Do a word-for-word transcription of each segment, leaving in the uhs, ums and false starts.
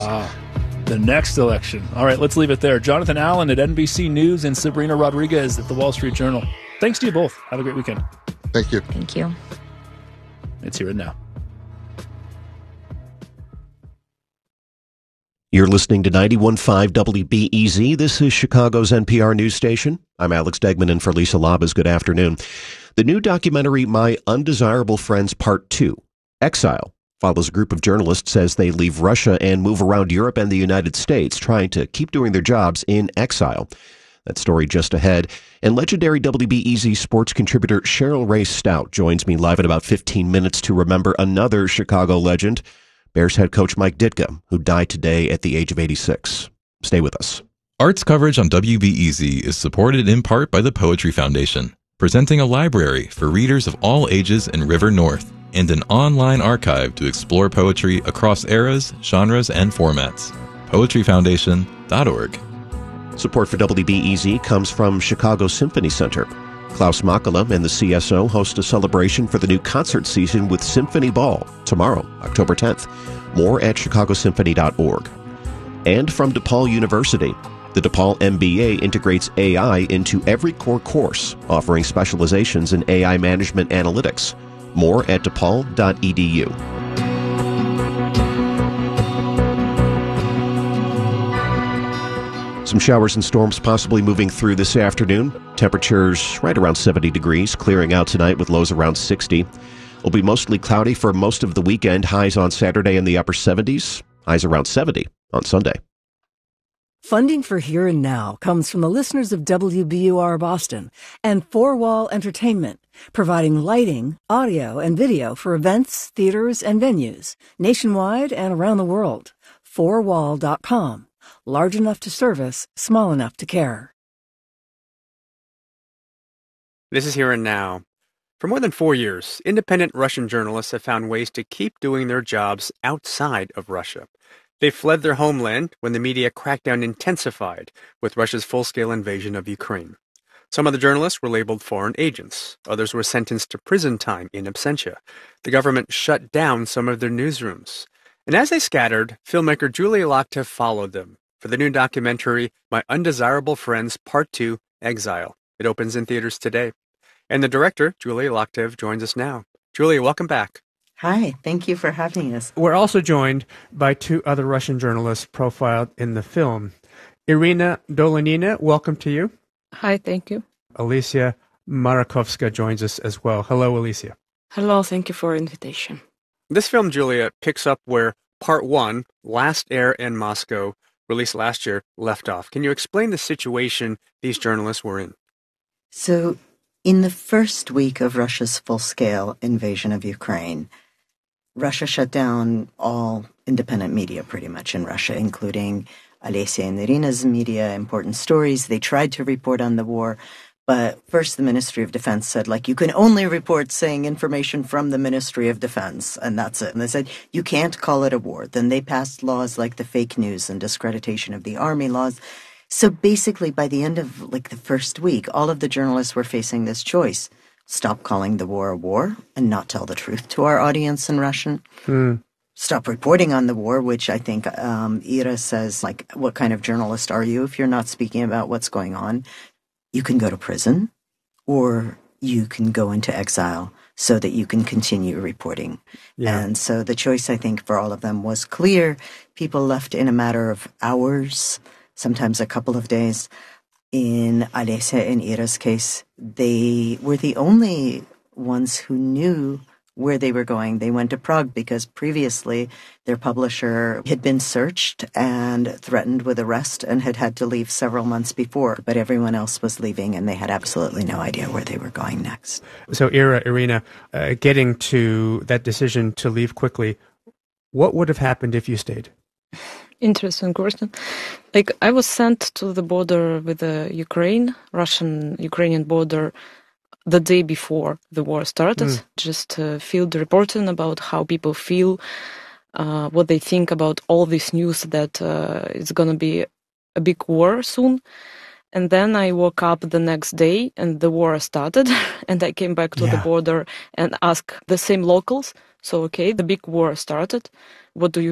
Ah, the next election. All right, let's leave it there. Jonathan Allen at N B C News and Sabrina Rodriguez at the Wall Street Journal. Thanks to you both. Have a great weekend. Thank you. Thank you. It's Here and Now. You're listening to ninety-one point five W B E Z. This is Chicago's N P R news station. I'm Alex Degman in for Lisa Labas. Good afternoon. The new documentary, My Undesirable Friends Part two, Exile, follows a group of journalists as they leave Russia and move around Europe and the United States, trying to keep doing their jobs in exile. That story just ahead. And legendary W B E Z sports contributor Cheryl Ray Stout joins me live in about fifteen minutes to remember another Chicago legend, Bears head coach Mike Ditka, who died today at the age of eighty-six. Stay with us. Arts coverage on W B E Z is supported in part by the Poetry Foundation, presenting a library for readers of all ages in River North and an online archive to explore poetry across eras, genres, and formats. poetry foundation dot org. Support for W B E Z comes from Chicago Symphony Center. Klaus Makala and the C S O host a celebration for the new concert season with Symphony Ball tomorrow, October tenth. More at chicago symphony dot org. And from DePaul University, the DePaul M B A integrates A I into every core course, offering specializations in A I management analytics. More at depaul dot e d u. Some showers and storms possibly moving through this afternoon. Temperatures right around seventy degrees, clearing out tonight with lows around sixty. It'll be mostly cloudy for most of the weekend. Highs on Saturday in the upper seventies. Highs around seventy on Sunday. Funding for Here and Now comes from the listeners of W B U R Boston and Four Wall Entertainment, providing lighting, audio, and video for events, theaters, and venues nationwide and around the world. four wall dot com. Large enough to service, small enough to care. This is Here and Now. For more than four years, independent Russian journalists have found ways to keep doing their jobs outside of Russia. They fled their homeland when the media crackdown intensified with Russia's full-scale invasion of Ukraine. Some of the journalists were labeled foreign agents. Others were sentenced to prison time in absentia. The government shut down some of their newsrooms. And as they scattered, filmmaker Julia Loktev followed them for the new documentary, My Undesirable Friends Part two, Exile. It opens in theaters today. And the director, Julia Loktev, joins us now. Julia, welcome back. Hi, thank you for having us. We're also joined by two other Russian journalists profiled in the film. Irina Dolanina, welcome to you. Hi, thank you. Alicia Marakovska joins us as well. Hello, Alicia. Hello, thank you for invitation. This film, Julia, picks up where Part one, Last Air in Moscow, released last year, left off. Can you explain the situation these journalists were in? So, in the first week of Russia's full-scale invasion of Ukraine, Russia shut down all independent media pretty much in Russia, including Alessia and Irina's media, Important Stories. They tried to report on the war, but first the Ministry of Defense said, like, you can only report saying information from the Ministry of Defense, and that's it. And they said, you can't call it a war. Then they passed laws like the fake news and discreditation of the army laws. So basically, by the end of, like, the first week, all of the journalists were facing this choice. Stop calling the war a war and not tell the truth to our audience in Russian. Mm. Stop reporting on the war, which I think um, Ira says, like, what kind of journalist are you if you're not speaking about what's going on? You can go to prison or you can go into exile so that you can continue reporting. Yeah. And so the choice, I think, for all of them was clear. People left in a matter of hours, sometimes a couple of days. In Alessia and Ira's case, they were the only ones who knew where they were going. They went to Prague because previously their publisher had been searched and threatened with arrest and had had to leave several months before. But everyone else was leaving and they had absolutely no idea where they were going next. So Ira, Irina, uh, getting to that decision to leave quickly, what would have happened if you stayed? Interesting question. Like, I was sent to the border with the Ukraine, Russian-Ukrainian border, the day before the war started, mm. just to field reporting about how people feel, uh, what they think about all this news that uh, it's going to be a big war soon. And then I woke up the next day and the war started and I came back to yeah. the border and asked the same locals, so, okay, the big war started. What do you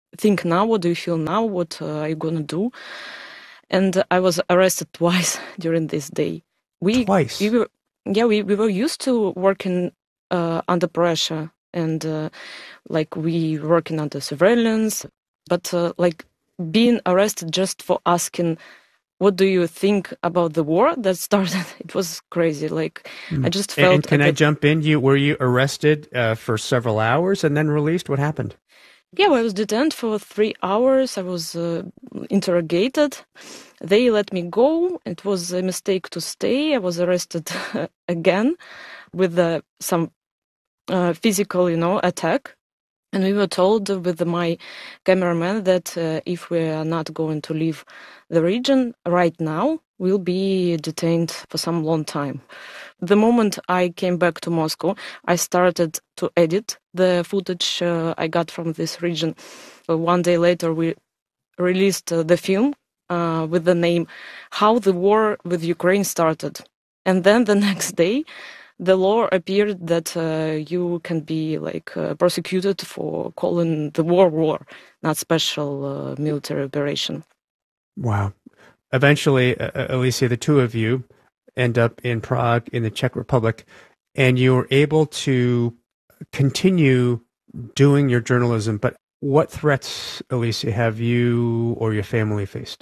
think now? What do you feel now? What uh, are you going to do? And I was arrested twice during this day. We, Twice? We were, yeah, we, we were used to working uh, under pressure and uh, like we working under surveillance. But uh, like being arrested just for asking, what do you think about the war that started? It was crazy. Like mm. I just felt. And, and can I I jump in? You were you arrested uh, for several hours and then released? What happened? Yeah, well, I was detained for three hours. I was uh, interrogated. They let me go. It was a mistake to stay. I was arrested again with uh, some uh, physical, you know, attack. And we were told with my cameraman that uh, if we are not going to leave the region right now, we'll be detained for some long time. The moment I came back to Moscow, I started to edit the footage uh, I got from this region. Uh, one day later, we released uh, the film uh, with the name How the War with Ukraine Started. And then the next day, the law appeared that uh, you can be like uh, prosecuted for calling the war war, not special uh, military operation. Wow. Eventually, uh, Alicia, the two of you end up in Prague in the Czech Republic, and you were able to continue doing your journalism. But what threats, Alicia, have you or your family faced?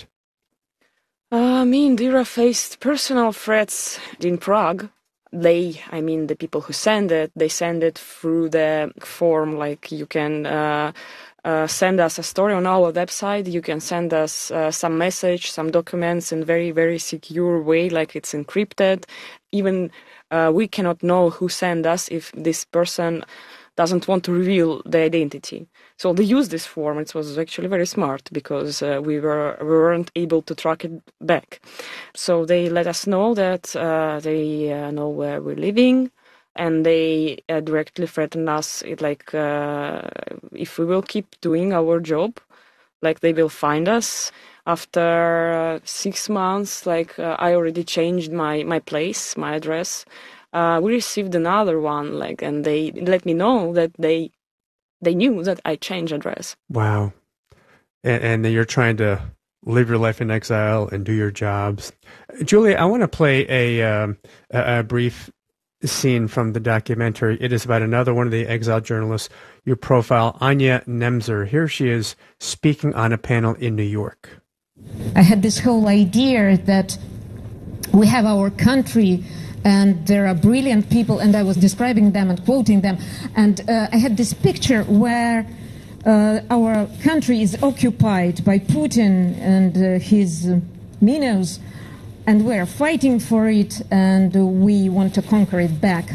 Uh, me and Ira faced personal threats in Prague. They, I mean, the people who send it, they send it through the form, like you can uh, uh, send us a story on our website, you can send us uh, some message, some documents in very, very secure way, like it's encrypted. Even uh, we cannot know who sent us if this person doesn't want to reveal the identity. So they use this form. It was actually very smart because uh, we were we weren't able to track it back. So they let us know that uh, they uh, know where we're living, and they uh, directly threaten us. It, like uh, if we will keep doing our job, like they will find us. After uh, six months, like uh, I already changed my my place, my address. Uh, we received another one, like, and they let me know that they they knew that I changed address. Wow. And, and you're trying to live your life in exile and do your jobs. Julia, I want to play a, um, a, a brief scene from the documentary. It is about another one of the exiled journalists you profile, Anya Nemzer. Here she is speaking on a panel in New York. I had this whole idea that we have our country and there are brilliant people, and I was describing them and quoting them. And uh, I had this picture where uh, our country is occupied by Putin and uh, his uh, minnows, and we're fighting for it, and uh, we want to conquer it back.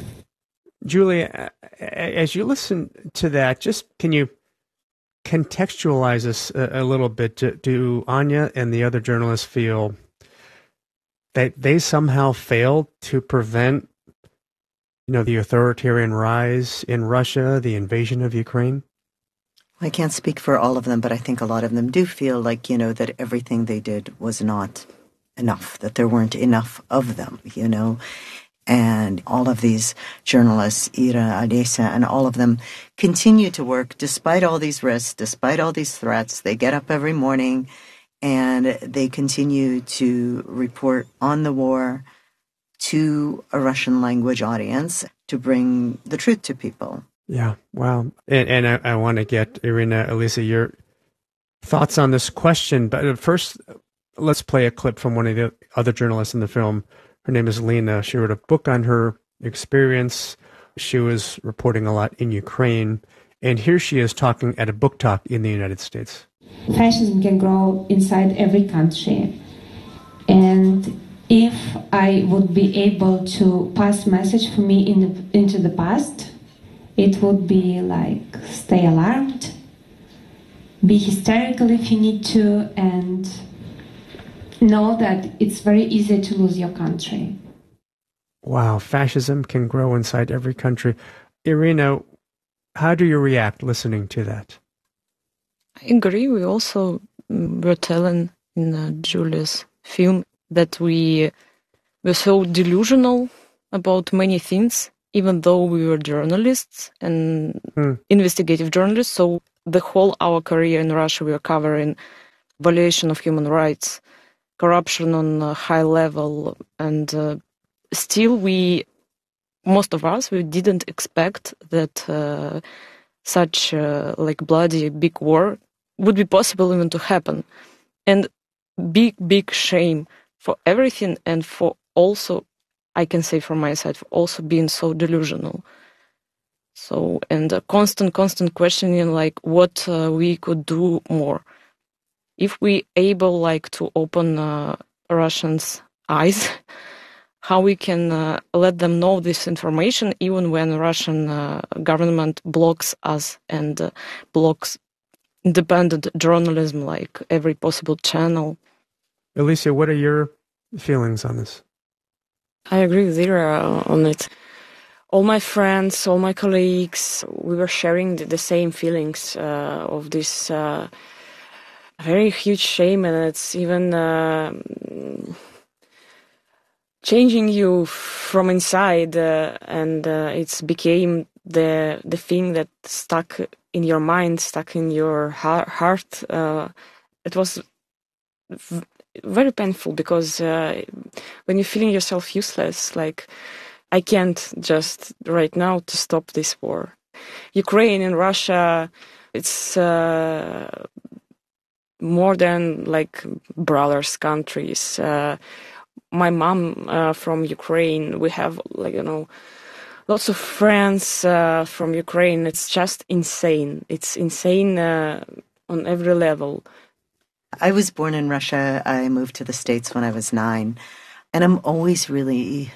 Julia, as you listen to that, just can you contextualize us a, a little bit? Do, do Anya and the other journalists feel that they somehow failed to prevent, you know, the authoritarian rise in Russia, the invasion of Ukraine? I can't speak for all of them, but I think a lot of them do feel like, you know, that everything they did was not enough, that there weren't enough of them, you know. And all of these journalists, Ira, Alisa, and all of them continue to work despite all these risks, despite all these threats. They get up every morning and they continue to report on the war to a Russian language audience to bring the truth to people. Yeah, wow. And, and I, I want to get, Irina, Alisa, your thoughts on this question. But first, let's play a clip from one of the other journalists in the film. Her name is Lena. She wrote a book on her experience. She was reporting a lot in Ukraine. And here she is talking at a book talk in the United States. Fascism can grow inside every country. And if I would be able to pass message for me in the, into the past, it would be like, stay alarmed, be hysterical if you need to, and know that it's very easy to lose your country. Wow, fascism can grow inside every country. Irina, how do you react listening to that? I agree. We also were telling in uh, Julia's film that we were so delusional about many things, even though we were journalists and hmm. investigative journalists. So the whole our career in Russia, we are covering violation of human rights, corruption on a high level, and uh, still we, most of us, we didn't expect that uh, such uh, like bloody big war would be possible even to happen. And big, big shame for everything, and for also, I can say from my side, for also being so delusional. So, and a constant, constant questioning, like what uh, we could do more. If we able, like, to open uh, Russians' eyes, how we can uh, let them know this information, even when Russian uh, government blocks us and uh, blocks independent journalism, like every possible channel. Alicia, what are your feelings on this? I agree with Ira on it. All my friends, all my colleagues, we were sharing the, the same feelings uh, of this uh, very huge shame, and it's even uh, changing you from inside, uh, and uh, it's became the the thing that stuck in your mind, stuck in your heart. Uh, it was v- very painful because uh, when you're feeling yourself useless, like, I can't just right now to stop this war. Ukraine and Russia, it's uh, more than like brothers countries. Uh, my mom uh, from Ukraine, we have, like, you know, lots of friends uh, from Ukraine. It's just insane. It's insane uh, on every level. I was born in Russia. I moved to the States when I was nine. And I'm always really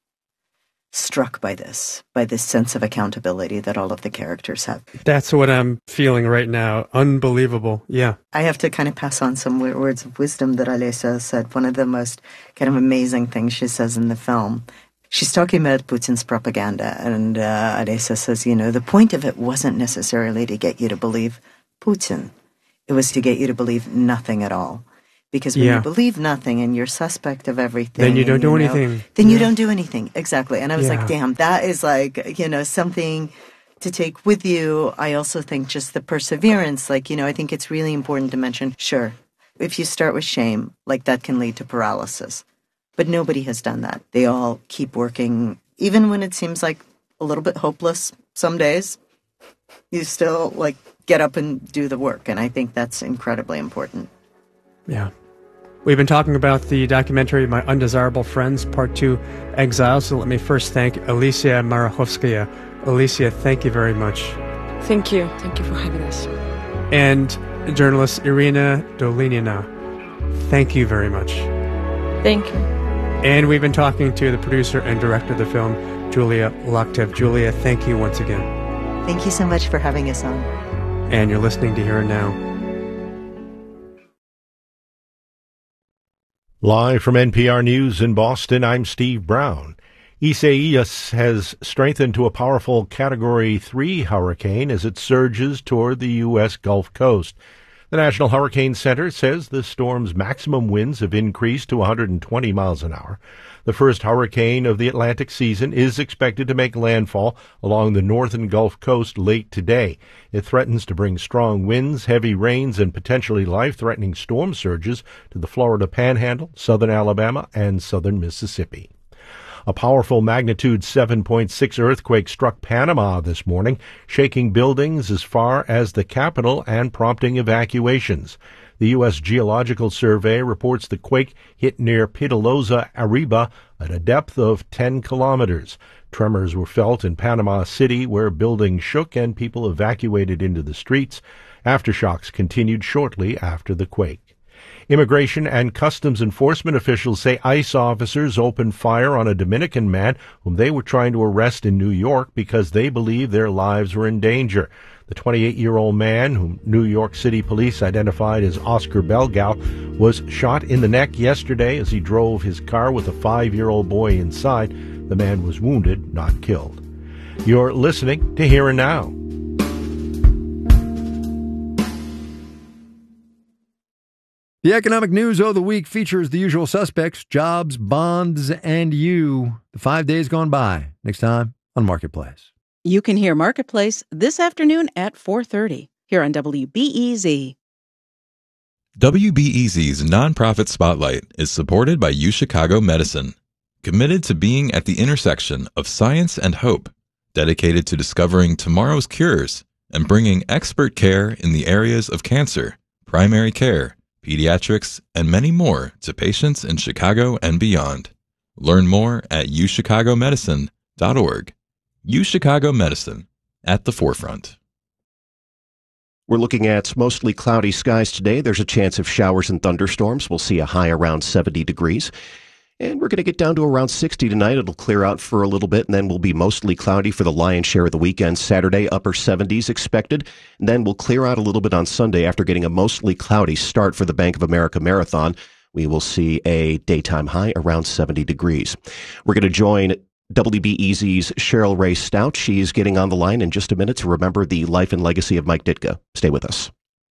struck by this, by this sense of accountability that all of the characters have. That's what I'm feeling right now. Unbelievable. Yeah. I have to kind of pass on some words of wisdom that Alessia said. One of the most kind of amazing things she says in the film. She's talking about Putin's propaganda, and uh, Alessia says, you know, the point of it wasn't necessarily to get you to believe Putin. It was to get you to believe nothing at all. Because when yeah. you believe nothing and you're suspect of everything, then you don't do you know, anything. Then yeah. you don't do anything. Exactly. And I was yeah. like, damn, that is like, you know, something to take with you. I also think just the perseverance, like, you know, I think it's really important to mention, sure, if you start with shame, like, that can lead to paralysis. But nobody has done that. They all keep working, even when it seems like a little bit hopeless some days. You still, like, get up and do the work. And I think that's incredibly important. Yeah. We've been talking about the documentary My Undesirable Friends, Part two, Exile. So let me first thank Alicia Marachovskaya. Alicia, thank you very much. Thank you. Thank you for having us. And journalist Irina Dolinina, thank you very much. Thank you. And we've been talking to the producer and director of the film, Julia Loktev. Julia, thank you once again. Thank you so much for having us on. And you're listening to Here and Now. Live from N P R News in Boston, I'm Steve Brown. Isaias has strengthened to a powerful Category three hurricane as it surges toward the U S Gulf Coast. The National Hurricane Center says the storm's maximum winds have increased to one hundred twenty miles an hour. The first hurricane of the Atlantic season is expected to make landfall along the northern Gulf Coast late today. It threatens to bring strong winds, heavy rains, and potentially life-threatening storm surges to the Florida Panhandle, southern Alabama, and southern Mississippi. A powerful magnitude seven point six earthquake struck Panama this morning, shaking buildings as far as the capital and prompting evacuations. The U S Geological Survey reports the quake hit near Pitalosa, Arriba, at a depth of ten kilometers. Tremors were felt in Panama City, where buildings shook and people evacuated into the streets. Aftershocks continued shortly after the quake. Immigration and Customs Enforcement officials say ICE officers opened fire on a Dominican man whom they were trying to arrest in New York because they believed their lives were in danger. The twenty-eight-year-old man, whom New York City police identified as Oscar Belgal, was shot in the neck yesterday as he drove his car with a five-year-old boy inside. The man was wounded, not killed. You're listening to Here and Now. The economic news of the week features the usual suspects: jobs, bonds, and you. The five days gone by. Next time on Marketplace. You can hear Marketplace this afternoon at four thirty. here on W B E Z. W B E Z's nonprofit spotlight is supported by UChicago Medicine, committed to being at the intersection of science and hope, dedicated to discovering tomorrow's cures and bringing expert care in the areas of cancer, primary care, pediatrics, and many more to patients in Chicago and beyond. Learn more at u chicago medicine dot org. UChicago Medicine, at the forefront. We're looking at mostly cloudy skies today. There's a chance of showers and thunderstorms. We'll see a high around seventy degrees. And we're going to get down to around sixty tonight. It'll clear out for a little bit, and then we'll be mostly cloudy for the lion's share of the weekend. Saturday, upper seventies expected. And then we'll clear out a little bit on Sunday after getting a mostly cloudy start for the Bank of America Marathon. We will see a daytime high around seventy degrees. We're going to join W B E Z's Cheryl Ray Stout. She's getting on the line in just a minute to remember the life and legacy of Mike Ditka. Stay with us.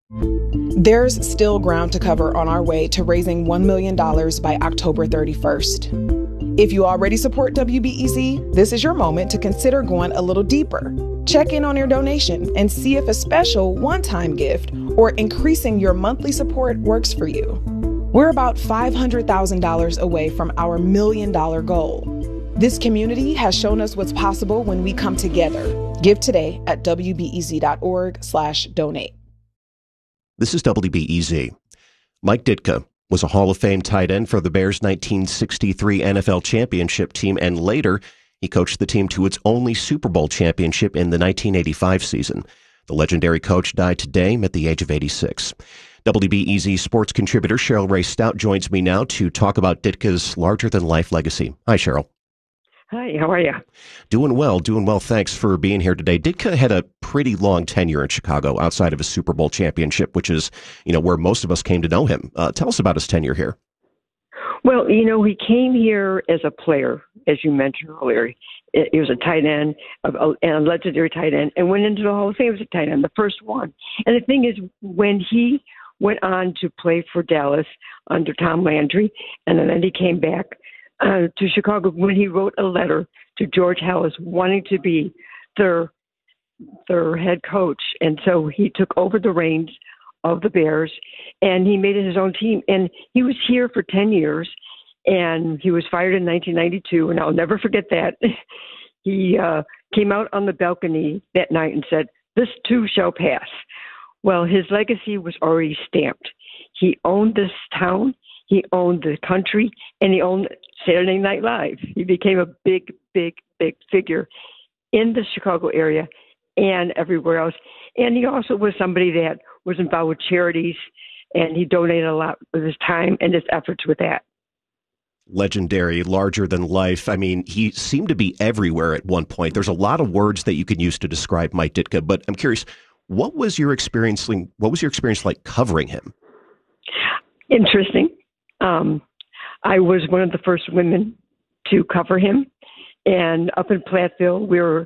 There's still ground to cover on our way to raising one million dollars by October thirty-first. If you already support W B E Z, this is your moment to consider going a little deeper. Check in on your donation and see if a special one-time gift or increasing your monthly support works for you. We're about five hundred thousand dollars away from our million-dollar goal. This community has shown us what's possible when we come together. Give today at w b e z dot org slash donate. This is W B E Z. Mike Ditka was a Hall of Fame tight end for the Bears' nineteen sixty-three N F L championship team, and later he coached the team to its only Super Bowl championship in the nineteen eighty-five season. The legendary coach died today at the age of eighty-six. W B E Z sports contributor Cheryl Ray Stout joins me now to talk about Ditka's larger-than-life legacy. Hi, Cheryl. Hi, how are you? Doing well, doing well. Thanks for being here today. Ditka had a pretty long tenure in Chicago outside of his Super Bowl championship, which is, you know, where most of us came to know him. Uh, tell us about his tenure here. Well, you know, he came here as a player, as you mentioned earlier. He was a tight end, a, a legendary tight end, and went into the Hall of Fame as a tight end, the first one. And the thing is, when he went on to play for Dallas under Tom Landry, and then he came back Uh, to Chicago when he wrote a letter to George Halas wanting to be their their head coach. And so he took over the reins of the Bears and he made it his own team. And he was here for ten years and he was fired in nineteen ninety-two. And I'll never forget that. He uh, came out on the balcony that night and said, "This too shall pass." Well, his legacy was already stamped. He owned this town. He owned the country, and he owned Saturday Night Live. He became a big, big, big figure in the Chicago area and everywhere else. And he also was somebody that was involved with charities, and he donated a lot with his time and his efforts with that. Legendary, larger than life. I mean, he seemed to be everywhere at one point. There's a lot of words that you can use to describe Mike Ditka, but I'm curious, what was your experience? What was your experience like covering him? Interesting. Um, I was one of the first women to cover him, and up in Platteville, we were,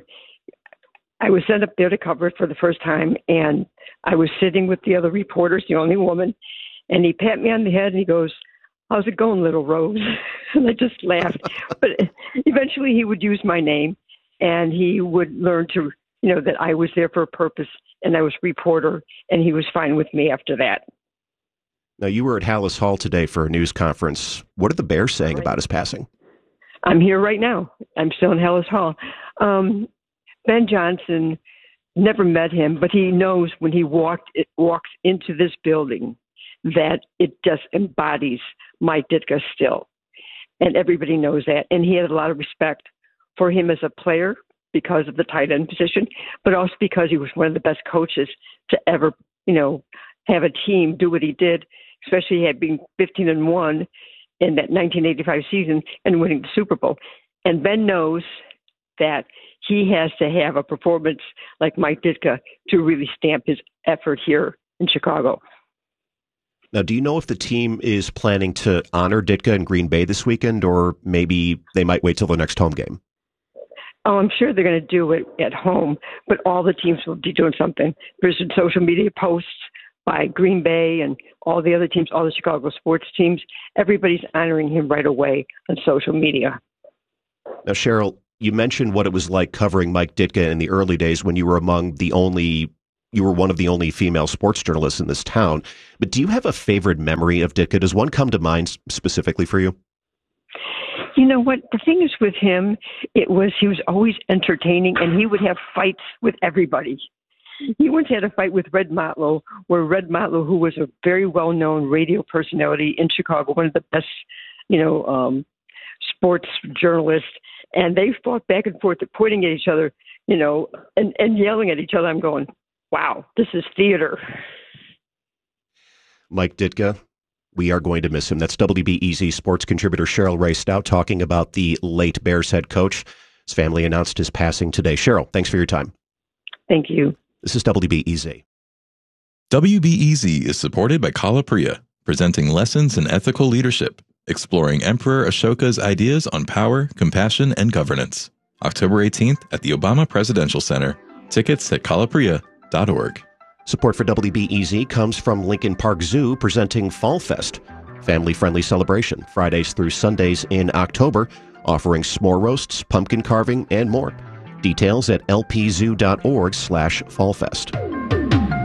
I was sent up there to cover it for the first time, and I was sitting with the other reporters, the only woman, and he pat me on the head and he goes, "How's it going, little Rose?" And I just laughed. But eventually he would use my name, and he would learn to, you know, that I was there for a purpose, and I was reporter, and he was fine with me after that. Now, you were at Halas Hall today for a news conference. What are the Bears saying right. about his passing? I'm here right now. I'm still in Halas Hall. Um, Ben Johnson, never met him, but he knows when he walked, it walks into this building that it just embodies Mike Ditka still. And everybody knows that. And he had a lot of respect for him as a player because of the tight end position, but also because he was one of the best coaches to ever, you know, have a team do what he did, especially he had been fifteen and one in that nineteen eighty-five season and winning the Super Bowl. And Ben knows that he has to have a performance like Mike Ditka to really stamp his effort here in Chicago. Now, do you know if the team is planning to honor Ditka in Green Bay this weekend, or maybe they might wait till the next home game? Oh, I'm sure they're going to do it at home, but all the teams will be doing something. There's social media posts by Green Bay and all the other teams, all the Chicago sports teams. Everybody's honoring him right away on social media. Now, Cheryl, you mentioned what it was like covering Mike Ditka in the early days when you were among the only you were one of the only female sports journalists in this town. But do you have a favorite memory of Ditka? Does one come to mind specifically for you? You know what? The thing is with him, it was he was always entertaining, and he would have fights with everybody. He once had a fight with Red Motlow, where Red Motlow, who was a very well-known radio personality in Chicago, one of the best, you know, um, sports journalists, and they fought back and forth, pointing at each other, you know, and, and yelling at each other. I'm going, wow, this is theater. Mike Ditka, we are going to miss him. That's W B E Z sports contributor Cheryl Ray Stout talking about the late Bears head coach. His family announced his passing today. Cheryl, thanks for your time. Thank you. This is W B E Z. W B E Z is supported by Kala Priya, presenting lessons in ethical leadership, exploring Emperor Ashoka's ideas on power, compassion, and governance. October eighteenth at the Obama Presidential Center. Tickets at kalapriya dot org. Support for W B E Z comes from Lincoln Park Zoo, presenting Fall Fest, family-friendly celebration, Fridays through Sundays in October, offering s'more roasts, pumpkin carving, and more. Details at lpzoo dot org slash fallfest.